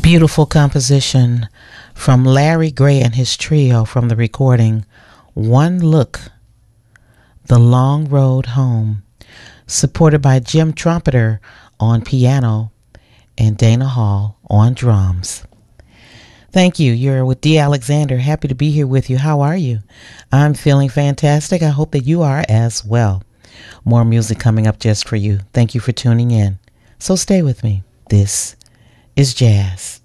Beautiful composition from Larry Gray and his trio from the recording One Look, The Long Road Home, supported by Jim Trumpeter on piano and Dana Hall on drums. Thank you. You're with Dee Alexander. Happy to be here with you. How are you? I'm feeling fantastic. I hope that you are as well. More music coming up just for you. Thank you for tuning in. So stay with me. This is Jazz.